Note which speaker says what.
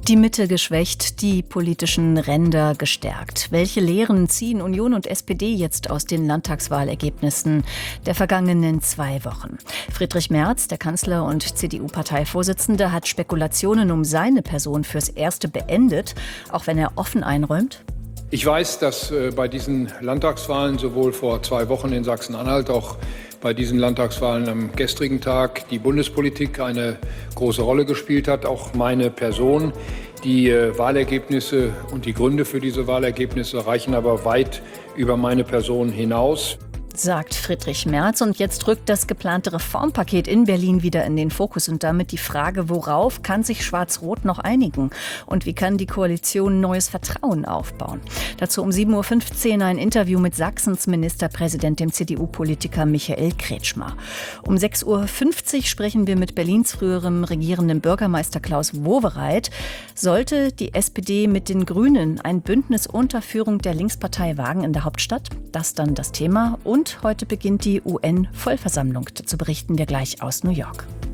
Speaker 1: Die Mitte geschwächt, die politischen Ränder gestärkt. Welche Lehren ziehen Union und SPD jetzt aus den Landtagswahlergebnissen der vergangenen 2 Wochen? Friedrich Merz, der Kanzler und CDU-Parteivorsitzende, hat Spekulationen um seine Person fürs Erste beendet, auch wenn er offen einräumt:
Speaker 2: Ich weiß, dass bei diesen Landtagswahlen sowohl vor 2 Wochen in Sachsen-Anhalt, auch bei diesen Landtagswahlen am gestrigen Tag die Bundespolitik eine große Rolle gespielt hat, auch meine Person. Die Wahlergebnisse und die Gründe für diese Wahlergebnisse reichen aber weit über meine Person hinaus,
Speaker 1: sagt Friedrich Merz. Und jetzt rückt das geplante Reformpaket in Berlin wieder in den Fokus und damit die Frage, worauf kann sich Schwarz-Rot noch einigen und wie kann die Koalition neues Vertrauen aufbauen? Dazu um 7.15 Uhr ein Interview mit Sachsens Ministerpräsident, dem CDU-Politiker Michael Kretschmer. Um 6.50 Uhr sprechen wir mit Berlins früherem regierenden Bürgermeister Klaus Wowereit. Sollte die SPD mit den Grünen ein Bündnis unter Führung der Linkspartei wagen in der Hauptstadt? Das dann das Thema. Und heute beginnt die UN-Vollversammlung. Dazu berichten wir gleich aus New York.